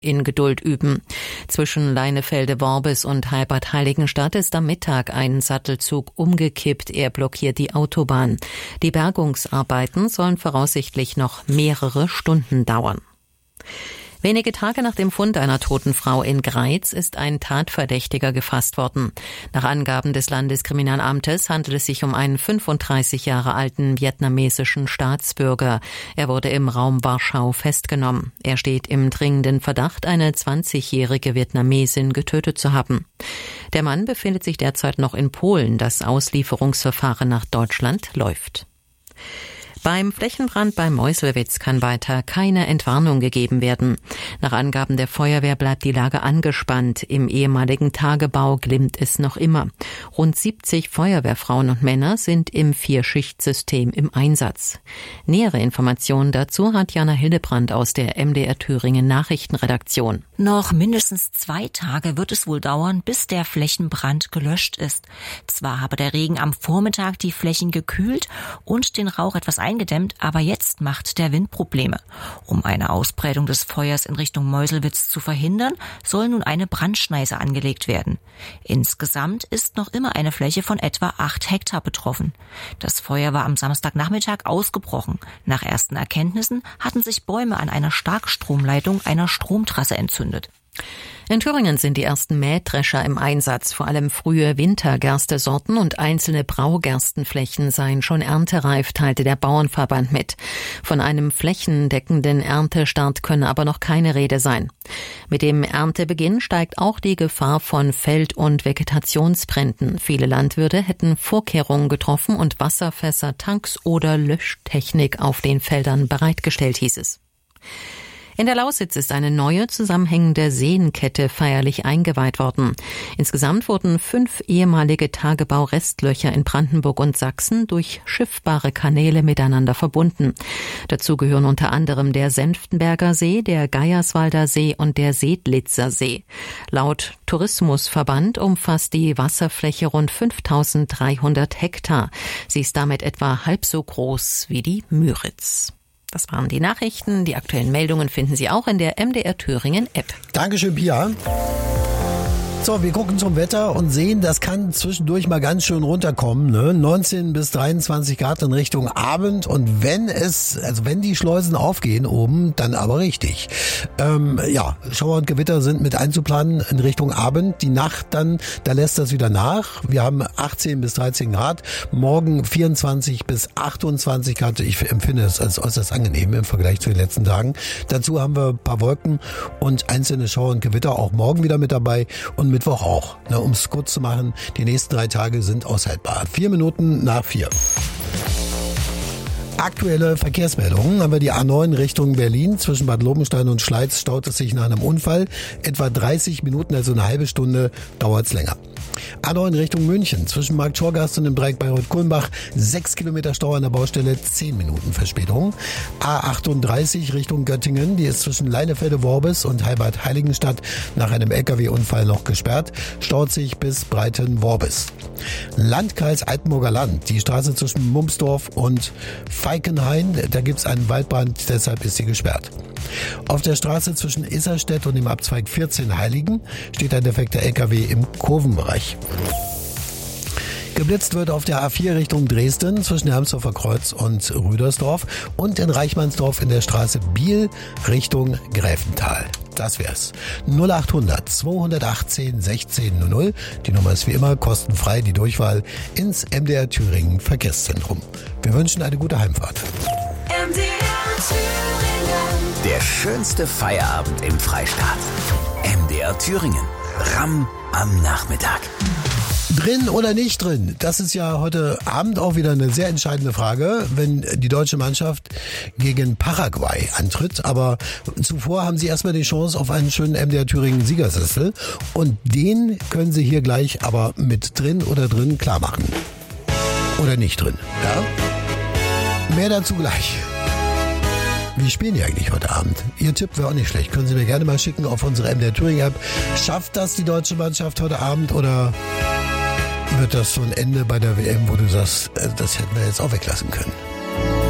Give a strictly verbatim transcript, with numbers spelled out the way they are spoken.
in Geduld üben. Zwischen Leinefelde-Worbis und Halbert-Heiligenstadt ist am Mittag ein Sattelzug umgekippt. Er blockiert die Autobahn. Die Bergungsarbeiten sollen voraussichtlich noch mehrere Stunden dauern. Wenige Tage nach dem Fund einer toten Frau in Greiz ist ein Tatverdächtiger gefasst worden. Nach Angaben des Landeskriminalamtes handelt es sich um einen fünfunddreißig Jahre alten vietnamesischen Staatsbürger. Er wurde im Raum Warschau festgenommen. Er steht im dringenden Verdacht, eine zwanzigjährige Vietnamesin getötet zu haben. Der Mann befindet sich derzeit noch in Polen. Das Auslieferungsverfahren nach Deutschland läuft. Beim Flächenbrand bei Meuselwitz kann weiter keine Entwarnung gegeben werden. Nach Angaben der Feuerwehr bleibt die Lage angespannt. Im ehemaligen Tagebau glimmt es noch immer. Rund siebzig Feuerwehrfrauen und Männer sind im Vierschichtsystem im Einsatz. Nähere Informationen dazu hat Jana Hillebrand aus der M D R Thüringen Nachrichtenredaktion. Noch mindestens zwei Tage wird es wohl dauern, bis der Flächenbrand gelöscht ist. Zwar habe der Regen am Vormittag die Flächen gekühlt und den Rauch etwas eingedämmt, aber jetzt macht der Wind Probleme. Um eine Ausbreitung des Feuers in Richtung Meuselwitz zu verhindern, soll nun eine Brandschneise angelegt werden. Insgesamt ist noch immer eine Fläche von etwa acht Hektar betroffen. Das Feuer war am Samstagnachmittag ausgebrochen. Nach ersten Erkenntnissen hatten sich Bäume an einer Starkstromleitung einer Stromtrasse entzündet. In Thüringen sind die ersten Mähdrescher im Einsatz. Vor allem frühe Wintergerstesorten und einzelne Braugerstenflächen seien schon erntereif, teilte der Bauernverband mit. Von einem flächendeckenden Erntestart könne aber noch keine Rede sein. Mit dem Erntebeginn steigt auch die Gefahr von Feld- und Vegetationsbränden. Viele Landwirte hätten Vorkehrungen getroffen und Wasserfässer, Tanks oder Löschtechnik auf den Feldern bereitgestellt, hieß es. In der Lausitz ist eine neue zusammenhängende Seenkette feierlich eingeweiht worden. Insgesamt wurden fünf ehemalige Tagebaurestlöcher in Brandenburg und Sachsen durch schiffbare Kanäle miteinander verbunden. Dazu gehören unter anderem der Senftenberger See, der Geierswalder See und der Seedlitzer See. Laut Tourismusverband umfasst die Wasserfläche rund fünftausenddreihundert Hektar. Sie ist damit etwa halb so groß wie die Müritz. Das waren die Nachrichten. Die aktuellen Meldungen finden Sie auch in der M D R Thüringen App. Dankeschön, Pia. So, wir gucken zum Wetter und sehen, das kann zwischendurch mal ganz schön runterkommen, ne? neunzehn bis dreiundzwanzig Grad in Richtung Abend und wenn es, also wenn die Schleusen aufgehen oben, dann aber richtig. Ähm, ja, Schauer und Gewitter sind mit einzuplanen in Richtung Abend. Die Nacht dann, da lässt das wieder nach. Wir haben achtzehn bis dreizehn Grad, morgen vierundzwanzig bis achtundzwanzig Grad. Ich empfinde es als äußerst angenehm im Vergleich zu den letzten Tagen. Dazu haben wir ein paar Wolken und einzelne Schauer und Gewitter auch morgen wieder mit dabei und Mittwoch auch. Ne, um es kurz zu machen, die nächsten drei Tage sind aushaltbar. Vier Minuten nach vier. Aktuelle Verkehrsmeldungen haben wir die A neun Richtung Berlin. Zwischen Bad Lobenstein und Schleiz staut es sich nach einem Unfall. Etwa dreißig Minuten, also eine halbe Stunde, dauert es länger. A neun Richtung München. Zwischen Markt Schorgast und dem Dreieck Bayreuth-Kulmbach. Sechs Kilometer Stau an der Baustelle, zehn Minuten Verspätung. A achtunddreißig Richtung Göttingen. Die ist zwischen Leinefelde-Worbis und Halbert-Heiligenstadt nach einem L K W-Unfall noch gesperrt. Staut sich bis Breiten-Worbis. Landkreis Altenburger Land. Die Straße zwischen Mumsdorf und Falkenhain. Da gibt's einen Waldbrand, deshalb ist sie gesperrt. Auf der Straße zwischen Isserstedt und dem Abzweig vierzehn Heiligen steht ein defekter L K W im Kurvenbereich. Geblitzt wird auf der A vier Richtung Dresden zwischen Hermsdorfer Kreuz und Rüdersdorf und in Reichmannsdorf in der Straße Biel Richtung Gräfental. Das wär's. null achthundert zweihundertachtzehn sechzehn null null. Die Nummer ist wie immer kostenfrei, die Durchwahl ins M D R Thüringen Verkehrszentrum. Wir wünschen eine gute Heimfahrt. M D R Thüringen. Der schönste Feierabend im Freistaat. M D R Thüringen. Ramm am Nachmittag. Drin oder nicht drin? Das ist ja heute Abend auch wieder eine sehr entscheidende Frage, wenn die deutsche Mannschaft gegen Paraguay antritt. Aber zuvor haben sie erstmal die Chance auf einen schönen M D R Thüringen Siegersessel. Und den können sie hier gleich aber mit drin oder drin klar machen. Oder nicht drin, ja? Mehr dazu gleich. Wie spielen die eigentlich heute Abend? Ihr Tipp wäre auch nicht schlecht. Können Sie mir gerne mal schicken auf unsere M D R Thüringen App. Schafft das die deutsche Mannschaft heute Abend oder wird das so ein Ende bei der W M, wo du sagst, das hätten wir jetzt auch weglassen können?